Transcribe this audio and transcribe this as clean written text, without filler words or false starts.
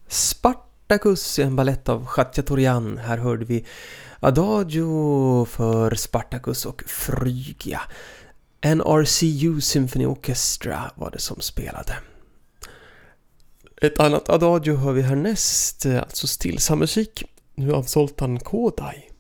Spartacus, en ballett av Khachaturian. Här hörde vi Adagio för Spartacus och Phrygia. NRCU Symphony Orchestra var det som spelade. Ett annat Adagio hör vi härnäst, alltså stillsam musik, nu av Zoltan Kodály.